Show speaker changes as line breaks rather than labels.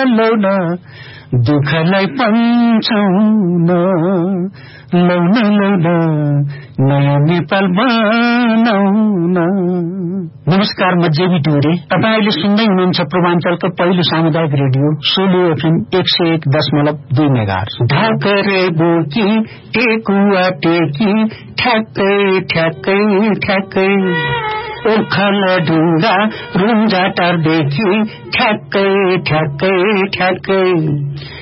Loan दुःखलाई पन्छौन loan नयाँ नेपाल बनाउन। नमस्कार, म जेबी डोरे। तपाईले सुन्दै हुनुहुन्छ पूर्वाञ्चलको पहिलो सामुदायिक radio solo FM 101.2 megahertz. Dhakare बोकी टेकुवा टेकी ठ्याक्कै ठ्याक्कै ठ्याक्कै ओखल ढुङ्गा रुन्जा टारदेखि ठ्याक्कै ठ्याक्कै ठ्याक्कै